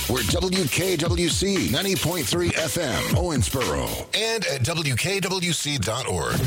We're WKWC 90.3 FM, Owensboro, and at WKWC.org.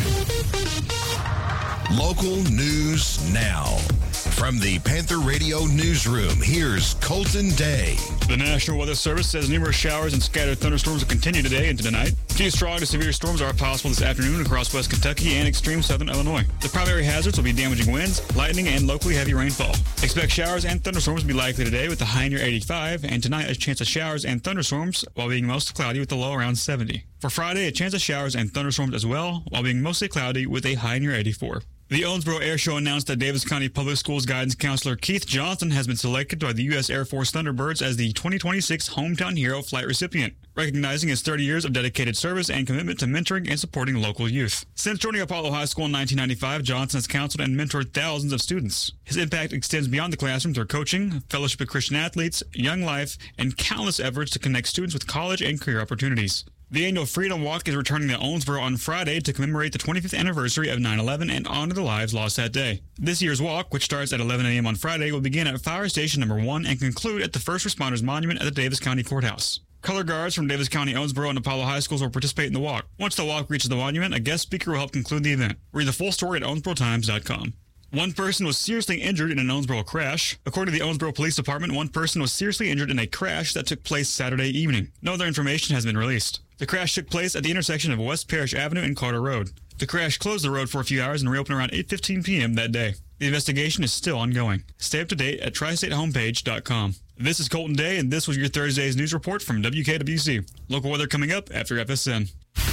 Local news now. From the Panther Radio Newsroom, here's Colton Day. The National Weather Service says numerous showers and scattered thunderstorms will continue today into tonight. A few strong to severe storms are possible this afternoon across West Kentucky and extreme southern Illinois. The primary hazards will be damaging winds, lightning, and locally heavy rainfall. Expect showers and thunderstorms to be likely today with the high near 85, and tonight a chance of showers and thunderstorms while being mostly cloudy with the low around 70. For Friday, a chance of showers and thunderstorms as well while being mostly cloudy with a high near 84. The Owensboro Air Show announced that Davis County Public Schools guidance counselor Keith Johnson has been selected by the U.S. Air Force Thunderbirds as the 2026 Hometown Hero flight recipient, recognizing his 30 years of dedicated service and commitment to mentoring and supporting local youth. Since joining Apollo High School in 1995, Johnson has counseled and mentored thousands of students. His impact extends beyond the classroom through coaching, fellowship with Christian athletes, Young Life, and countless efforts to connect students with college and career opportunities. The annual Freedom Walk is returning to Owensboro on Friday to commemorate the 25th anniversary of 9/11 and honor the lives lost that day. This year's walk, which starts at 11 a.m. on Friday, will begin at Fire Station Number 1 and conclude at the First Responders Monument at the Davis County Courthouse. Color guards from Davis County, Owensboro, and Apollo High Schools will participate in the walk. Once the walk reaches the monument, a guest speaker will help conclude the event. Read the full story at owensborotimes.com. One person was seriously injured in an Owensboro crash. According to the Owensboro Police Department, one person was seriously injured in a crash that took place Saturday evening. No other information has been released. The crash took place at the intersection of West Parish Avenue and Carter Road. The crash closed the road for a few hours and reopened around 8:15 p.m. that day. The investigation is still ongoing. Stay up to date at tristatehomepage.com. This is Colton Day, and this was your Thursday's news report from WKWC. Local weather coming up after FSN.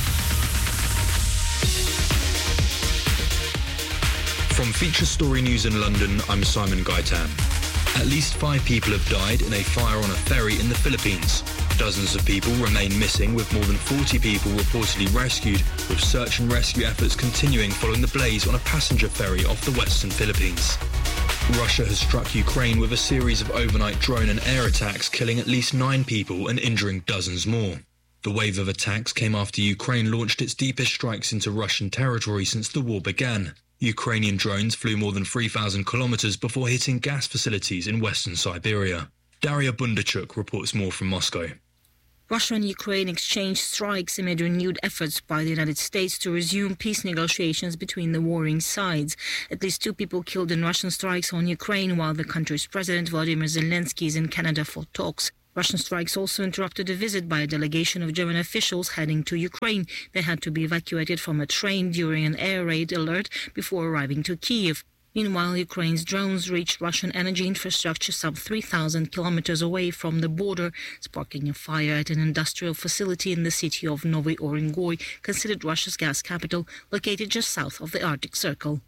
From Feature Story News in London, I'm Simon Gaitan. At least 5 people have died in a fire on a ferry in the Philippines. Dozens of people remain missing, with more than 40 people reportedly rescued, with search and rescue efforts continuing following the blaze on a passenger ferry off the western Philippines. Russia has struck Ukraine with a series of overnight drone and air attacks, killing at least 9 people and injuring dozens more. The wave of attacks came after Ukraine launched its deepest strikes into Russian territory since the war began. Ukrainian drones flew more than 3,000 kilometers before hitting gas facilities in western Siberia. Daria Bundarchuk reports more from Moscow. Russia and Ukraine exchanged strikes amid renewed efforts by the United States to resume peace negotiations between the warring sides. At least 2 people killed in Russian strikes on Ukraine, while the country's president Vladimir Zelensky is in Canada for talks. Russian strikes also interrupted a visit by a delegation of German officials heading to Ukraine. They had to be evacuated from a train during an air raid alert before arriving to Kyiv. Meanwhile, Ukraine's drones reached Russian energy infrastructure some 3,000 kilometers away from the border, sparking a fire at an industrial facility in the city of Novy Orengoy, considered Russia's gas capital, located just south of the Arctic Circle.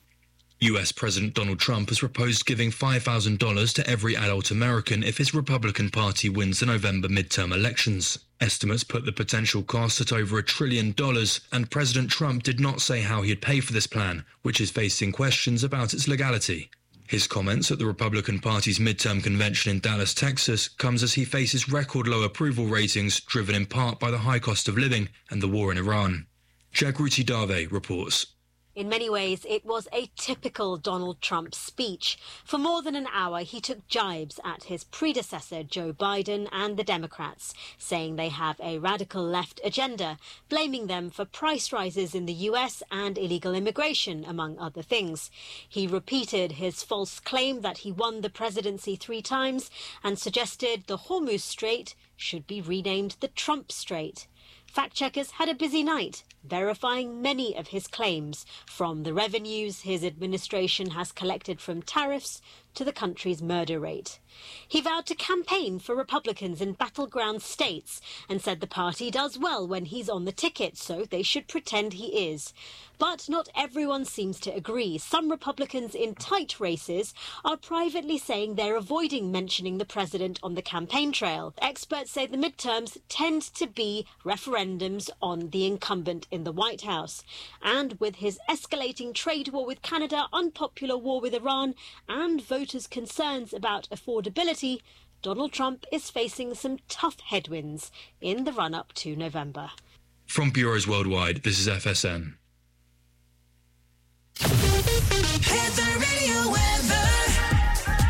US President Donald Trump has proposed giving $5,000 to every adult American if his Republican Party wins the November midterm elections. Estimates put the potential cost at over $1 trillion, and President Trump did not say how he'd pay for this plan, which is facing questions about its legality. His comments at the Republican Party's midterm convention in Dallas, Texas, comes as he faces record low approval ratings, driven in part by the high cost of living and the war in Iran. Jagruti Dave reports. In many ways, it was a typical Donald Trump speech. For more than an hour, he took jibes at his predecessor, Joe Biden, and the Democrats, saying they have a radical left agenda, blaming them for price rises in the US and illegal immigration, among other things. He repeated his false claim that he won the presidency 3 times and suggested the Hormuz Strait should be renamed the Trump Strait. Fact-checkers had a busy night, verifying many of his claims, from the revenues his administration has collected from tariffs to the country's murder rate. He vowed to campaign for Republicans in battleground states and said the party does well when he's on the ticket, so they should pretend he is. But not everyone seems to agree. Some Republicans in tight races are privately saying they're avoiding mentioning the president on the campaign trail. Experts say the midterms tend to be referendums on the incumbent in the White House. And with his escalating trade war with Canada, unpopular war with Iran, and voters' concerns about affordability, Donald Trump is facing some tough headwinds in the run-up to November. From Bureaus Worldwide, this is FSN.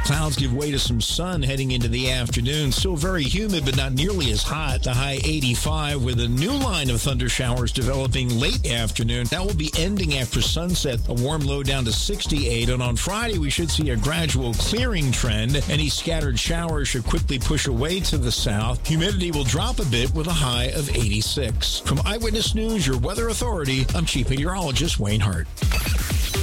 Clouds give way to some sun heading into the afternoon. Still very humid, but not nearly as hot. The high 85 with a new line of thunder showers developing late afternoon. That will be ending after sunset. A warm low down to 68. And on Friday, we should see a gradual clearing trend. Any scattered showers should quickly push away to the south. Humidity will drop a bit with a high of 86. From Eyewitness News, your weather authority, I'm Chief Meteorologist Wayne Hart.